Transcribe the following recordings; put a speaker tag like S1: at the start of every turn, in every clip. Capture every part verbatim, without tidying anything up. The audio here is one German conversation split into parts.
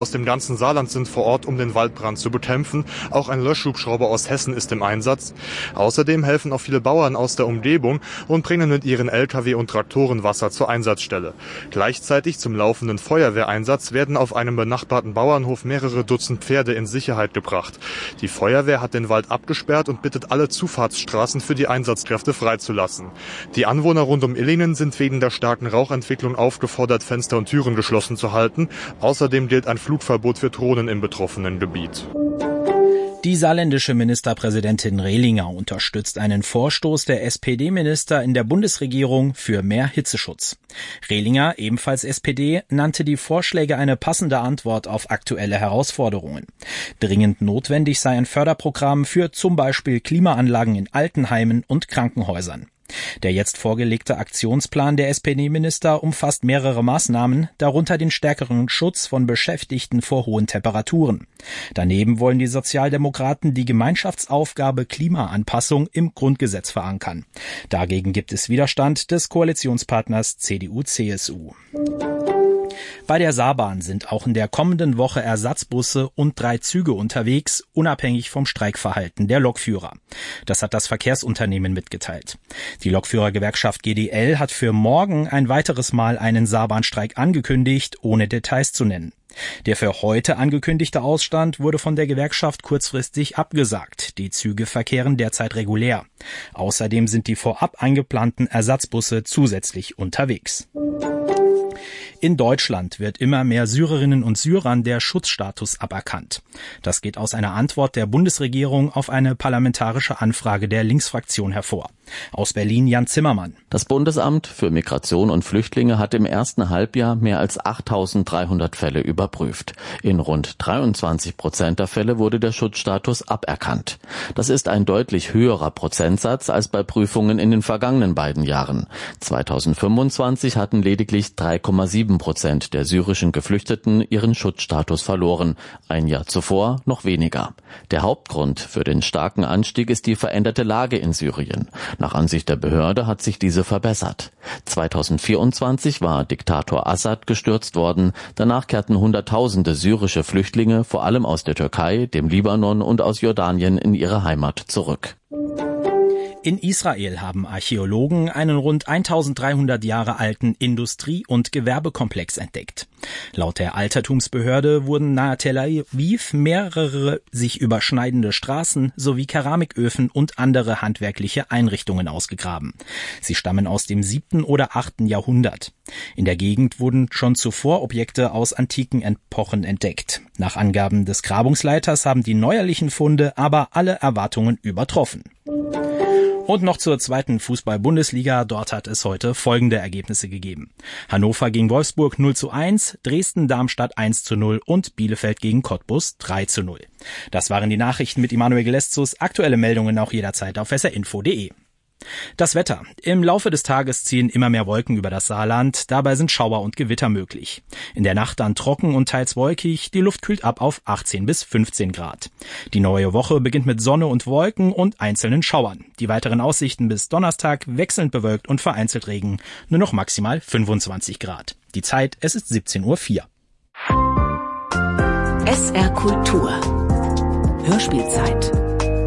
S1: aus dem ganzen Saarland sind vor Ort, um den Waldbrand zu bekämpfen. Auch ein Löschhubschrauber aus Hessen ist im Einsatz. Außerdem helfen auch viele Bauern aus der Umgebung und bringen mit ihren L K W und Traktoren Wasser zur Einsatzstelle. Gleichzeitig zum laufenden Feuerwehreinsatz werden auf einem benachbarten Bauernhof mehrere Dutzend Pferde in Sicherheit gebracht. Die Feuerwehr hat den Wald abgesperrt und bittet alle Zufahrtsstraßen für die Einsatzkräfte freizulassen. Die Anwohner rund um Illingen sind wegen der starken Rauchentwicklung aufgefordert, Fenster und Türen geschlossen zu halten. Außerdem gilt ein Flugverbot für Drohnen im betroffenen Gebiet.
S2: Die saarländische Ministerpräsidentin Rehlinger unterstützt einen Vorstoß der S P D-Minister in der Bundesregierung für mehr Hitzeschutz. Rehlinger, ebenfalls S P D, nannte die Vorschläge eine passende Antwort auf aktuelle Herausforderungen. Dringend notwendig sei ein Förderprogramm für zum Beispiel Klimaanlagen in Altenheimen und Krankenhäusern. Der jetzt vorgelegte Aktionsplan der S P D-Minister umfasst mehrere Maßnahmen, darunter den stärkeren Schutz von Beschäftigten vor hohen Temperaturen. Daneben wollen die Sozialdemokraten die Gemeinschaftsaufgabe Klimaanpassung im Grundgesetz verankern. Dagegen gibt es Widerstand des Koalitionspartners C D U C S U. Bei der Saarbahn sind auch in der kommenden Woche Ersatzbusse und drei Züge unterwegs, unabhängig vom Streikverhalten der Lokführer. Das hat das Verkehrsunternehmen mitgeteilt. Die Lokführergewerkschaft G D L hat für morgen ein weiteres Mal einen Saarbahnstreik angekündigt, ohne Details zu nennen. Der für heute angekündigte Ausstand wurde von der Gewerkschaft kurzfristig abgesagt. Die Züge verkehren derzeit regulär. Außerdem sind die vorab eingeplanten Ersatzbusse zusätzlich unterwegs. In Deutschland wird immer mehr Syrerinnen und Syrern der Schutzstatus aberkannt. Das geht aus einer Antwort der Bundesregierung auf eine parlamentarische Anfrage der Linksfraktion hervor. Aus Berlin Jan Zimmermann.
S3: Das Bundesamt für Migration und Flüchtlinge hat im ersten Halbjahr mehr als achttausenddreihundert Fälle überprüft. In rund dreiundzwanzig Prozent der Fälle wurde der Schutzstatus aberkannt. Das ist ein deutlich höherer Prozentsatz als bei Prüfungen in den vergangenen beiden Jahren. zweitausendfünfundzwanzig hatten lediglich drei Komma sieben Prozent der syrischen Geflüchteten ihren Schutzstatus verloren. Ein Jahr zuvor noch weniger. Der Hauptgrund für den starken Anstieg ist die veränderte Lage in Syrien. Nach Ansicht der Behörde hat sich diese verbessert. zweitausendvierundzwanzig war Diktator Assad gestürzt worden. Danach kehrten Hunderttausende syrische Flüchtlinge, vor allem aus der Türkei, dem Libanon und aus Jordanien, in ihre Heimat zurück.
S2: In Israel haben Archäologen einen rund eintausenddreihundert Jahre alten Industrie- und Gewerbekomplex entdeckt. Laut der Altertumsbehörde wurden nahe Tel Aviv mehrere sich überschneidende Straßen sowie Keramiköfen und andere handwerkliche Einrichtungen ausgegraben. Sie stammen aus dem siebten oder achten Jahrhundert. In der Gegend wurden schon zuvor Objekte aus antiken Epochen entdeckt. Nach Angaben des Grabungsleiters haben die neuerlichen Funde aber alle Erwartungen übertroffen. Und noch zur zweiten Fußball-Bundesliga. Dort hat es heute folgende Ergebnisse gegeben. Hannover gegen Wolfsburg null zu eins, Dresden-Darmstadt eins zu null und Bielefeld gegen Cottbus drei zu null. Das waren die Nachrichten mit Immanuel Geleszus. Aktuelle Meldungen auch jederzeit auf s r info punkt d e. Das Wetter. Im Laufe des Tages ziehen immer mehr Wolken über das Saarland. Dabei sind Schauer und Gewitter möglich. In der Nacht dann trocken und teils wolkig. Die Luft kühlt ab auf achtzehn bis fünfzehn Grad. Die neue Woche beginnt mit Sonne und Wolken und einzelnen Schauern. Die weiteren Aussichten bis Donnerstag wechselnd bewölkt und vereinzelt Regen. Nur noch maximal fünfundzwanzig Grad. Die Zeit, es ist siebzehn Uhr vier.
S4: S R Kultur. Hörspielzeit.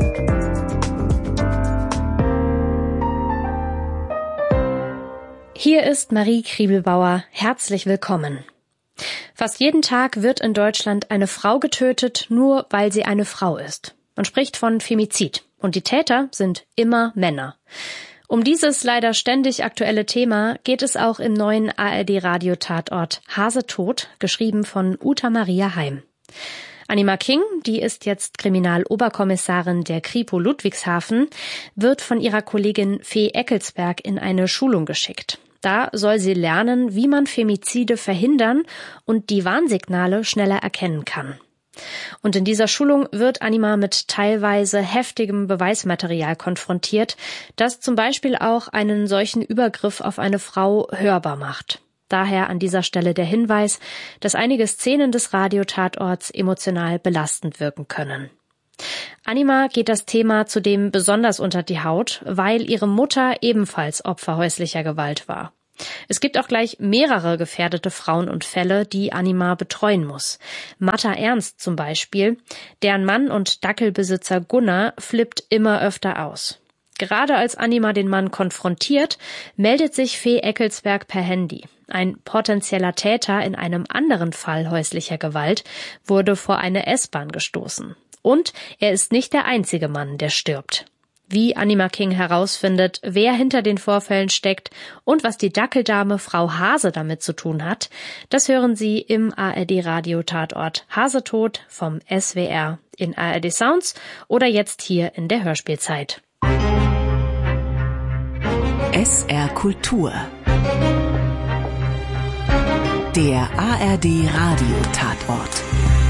S5: Hier ist Marie Kriebelbauer. Herzlich willkommen. Fast jeden Tag wird in Deutschland eine Frau getötet, nur weil sie eine Frau ist. Man spricht von Femizid. Und die Täter sind immer Männer. Um dieses leider ständig aktuelle Thema geht es auch im neuen A R D-Radio-Tatort Hase tot, geschrieben von Uta Maria Heim. Anima King, die ist jetzt Kriminaloberkommissarin der Kripo Ludwigshafen, wird von ihrer Kollegin Fee Eckelsberg in eine Schulung geschickt. Da soll sie lernen, wie man Femizide verhindern und die Warnsignale schneller erkennen kann. Und in dieser Schulung wird Anima mit teilweise heftigem Beweismaterial konfrontiert, das zum Beispiel auch einen solchen Übergriff auf eine Frau hörbar macht. Daher an dieser Stelle der Hinweis, dass einige Szenen des Radiotatorts emotional belastend wirken können. Anima geht das Thema zudem besonders unter die Haut, weil ihre Mutter ebenfalls Opfer häuslicher Gewalt war. Es gibt auch gleich mehrere gefährdete Frauen und Fälle, die Anima betreuen muss. Martha Ernst zum Beispiel. Deren Mann und Dackelbesitzer Gunnar flippt immer öfter aus. Gerade als Anima den Mann konfrontiert, meldet sich Fee Eckelsberg per Handy. Ein potenzieller Täter in einem anderen Fall häuslicher Gewalt wurde vor eine S-Bahn gestoßen. Und er ist nicht der einzige Mann, der stirbt. Wie Anima King herausfindet, wer hinter den Vorfällen steckt und was die Dackeldame Frau Hase damit zu tun hat, das hören Sie im A R D-Radio-Tatort Hasetod vom S W R in A R D Sounds oder jetzt hier in der Hörspielzeit.
S4: S R Kultur. Der A R D-Radio-Tatort.